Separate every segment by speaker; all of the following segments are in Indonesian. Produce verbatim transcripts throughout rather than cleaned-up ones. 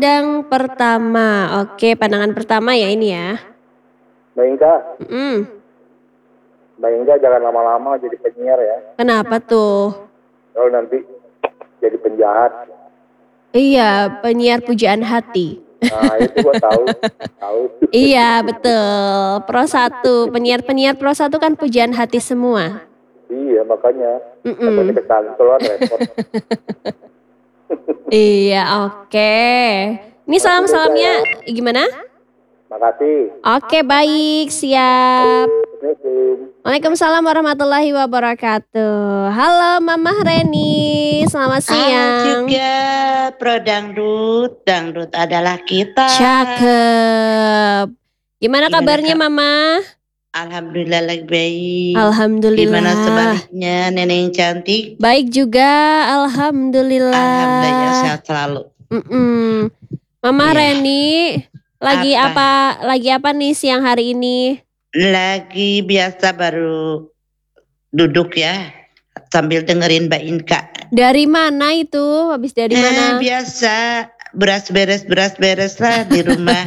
Speaker 1: Pandang pertama. Oke, pandangan pertama ya ini ya.
Speaker 2: Mbak Inka,
Speaker 1: Mhm.
Speaker 2: Mbak Inka jangan lama-lama jadi penyiar ya.
Speaker 1: Kenapa tuh?
Speaker 2: Kalau nanti jadi penjahat.
Speaker 1: Iya, penyiar pujaan hati.
Speaker 2: Nah itu gua tahu, tahu.
Speaker 1: Iya, betul. Pro satu, penyiar-penyiar Pro satu kan pujaan hati semua.
Speaker 2: Iya makanya. Takutnya
Speaker 1: Mhm.
Speaker 2: kecantol repot.
Speaker 1: Iya, oke. Ini
Speaker 2: Makasih
Speaker 1: salam-salamnya
Speaker 2: Bunda ya.
Speaker 1: gimana?
Speaker 2: Makasih.
Speaker 1: Oke, baik, siap.
Speaker 2: Assalamualaikum.
Speaker 1: Waalaikumsalam warahmatullahi wabarakatuh. Halo Mama Reni, selamat
Speaker 3: Halo
Speaker 1: siang.
Speaker 3: juga Pro Dangdut, Dangdut adalah kita.
Speaker 1: Cakep. Gimana
Speaker 3: Gimana
Speaker 1: kabarnya
Speaker 3: Kak?
Speaker 1: Mama?
Speaker 3: Alhamdulillah lagi baik.
Speaker 1: Alhamdulillah.
Speaker 3: Gimana sebaliknya nenek yang cantik?
Speaker 1: Baik juga, alhamdulillah.
Speaker 3: Alhamdulillah sehat selalu.
Speaker 1: Mm-mm. Mama
Speaker 3: Iya.
Speaker 1: Reni, lagi
Speaker 3: Apa?
Speaker 1: apa? Lagi apa nih siang hari ini?
Speaker 3: Lagi biasa baru duduk ya sambil dengerin Mbak Inka.
Speaker 1: Dari mana itu? Habis dari
Speaker 3: Eh,
Speaker 1: mana?
Speaker 3: biasa beras beres beras beres lah di rumah.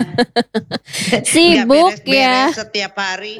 Speaker 1: Sibuk
Speaker 3: Nggak beres-beres
Speaker 1: ya.
Speaker 3: setiap hari.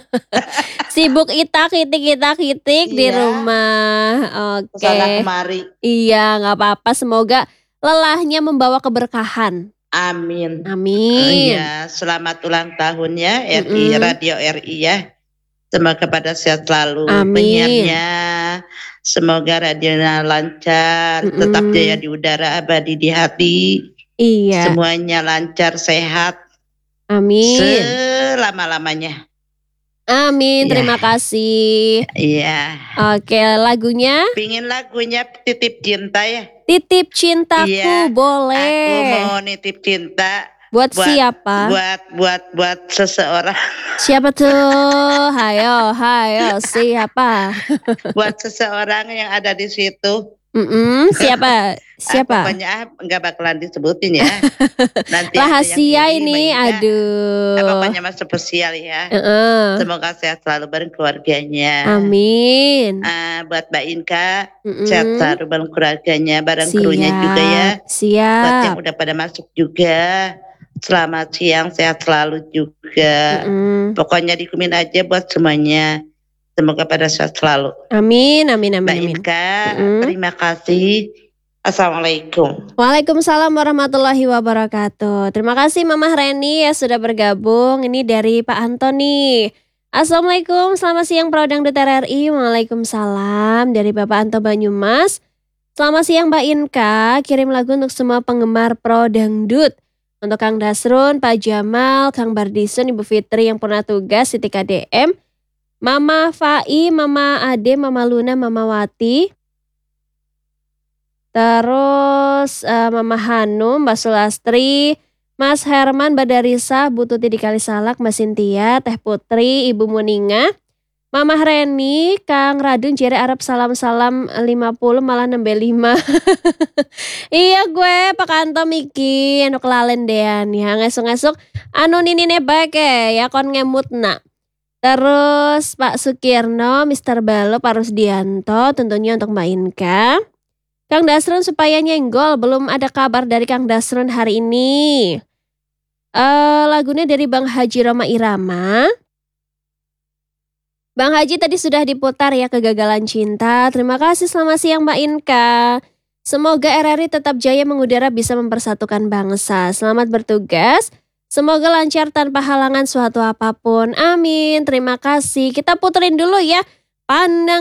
Speaker 1: Sibuk itak itik itak itik di
Speaker 3: Iya.
Speaker 1: rumah. Oke.
Speaker 3: Kesana kemari.
Speaker 1: Iya, nggak apa-apa. Semoga lelahnya membawa keberkahan.
Speaker 3: Amin.
Speaker 1: Amin.
Speaker 3: Iya, selamat ulang tahun ya R I,
Speaker 1: Mm-mm.
Speaker 3: Radio R I ya. Semoga pada sehat selalu
Speaker 1: Amin.
Speaker 3: penyiarnya. Semoga radionya lancar, tetap
Speaker 1: Mm-mm.
Speaker 3: jaya di udara, abadi di hati.
Speaker 1: Iya.
Speaker 3: Semuanya lancar, sehat
Speaker 1: Amin.
Speaker 3: selama-lamanya.
Speaker 1: Amin.
Speaker 3: Ya.
Speaker 1: Terima kasih.
Speaker 3: Iya.
Speaker 1: Oke, lagunya
Speaker 3: Pingin lagunya Titip Cinta ya.
Speaker 1: Titip Cintaku,
Speaker 3: Iya. Aku
Speaker 1: boleh.
Speaker 3: mau nitip cinta
Speaker 1: Buat
Speaker 3: buat
Speaker 1: siapa?
Speaker 3: buat buat buat seseorang.
Speaker 1: Siapa tuh? Hayo, hayo, siapa?
Speaker 3: Buat seseorang yang ada di situ.
Speaker 1: Mm-mm, siapa?
Speaker 3: Ah,
Speaker 1: Siapa?
Speaker 3: pokoknya ah, nggak bakalan disebutin ya. Nanti ada yang
Speaker 1: Rahasia
Speaker 3: iri,
Speaker 1: ini,
Speaker 3: Mbak Inka. Ah,
Speaker 1: aduh.
Speaker 3: pokoknya mas spesial ya.
Speaker 1: Heeh.
Speaker 3: Semoga sehat selalu bareng keluarganya.
Speaker 1: Amin.
Speaker 3: Ah, buat Mbak Inka sehat
Speaker 1: Mm-mm.
Speaker 3: selalu bareng keluarganya, bareng krunya juga ya.
Speaker 1: Siap,
Speaker 3: Buat yang
Speaker 1: siap.
Speaker 3: udah pada masuk juga, selamat siang, sehat selalu juga.
Speaker 1: Mm-mm.
Speaker 3: Pokoknya dikumin aja buat semuanya. Semoga pada sehat selalu.
Speaker 1: Amin, amin, amin,
Speaker 3: Mbak
Speaker 1: amin.
Speaker 3: Inka,
Speaker 1: Mm-mm.
Speaker 3: terima kasih. Assalamualaikum.
Speaker 1: Waalaikumsalam warahmatullahi wabarakatuh. Terima kasih Mama Reni ya sudah bergabung. Ini dari Pak Antoni. Assalamualaikum, selamat siang Pro Dangdut R R I. Waalaikumsalam dari Bapak Anto Banyumas. Selamat siang Mbak Inka, kirim lagu untuk semua penggemar Pro Dangdut. Untuk Kang Dasrun, Pak Jamal, Kang Bardisun, Ibu Fitri yang pernah tugas, Siti K D M, Mama Fai, Mama Ade, Mama Luna, Mama Wati. Terus uh, Mama Hanum, Mbak Sulastri, Mas Herman, Mbak Darisa, Bu Tuti di Kalisalak, Mbak Sintia, Teh Putri, Ibu Muninga, Mama Reni, Kang Radun, Jere Arab, salam-salam lima puluh malah nambah lima. Iya gue, Pak Kanto Miki, anu kelalen dean ya, ngesuk-ngesuk, anu ninine baik ya, kon ngemut nak. Terus Pak Sukirno, Mister Balo, Pak Rusdianto, tentunya untuk Mbak Inka. Kang Dasrun supaya nyenggol, belum ada kabar dari Kang Dasrun hari ini. Uh, lagunya dari Bang Haji Roma Irama. Bang Haji tadi sudah diputar ya, Kegagalan Cinta. Terima kasih, selamat siang Mbak Inka. Semoga R R I tetap jaya mengudara, bisa mempersatukan bangsa. Selamat bertugas. Semoga lancar tanpa halangan suatu apapun. Amin. Terima kasih. Kita puterin dulu ya. Pandang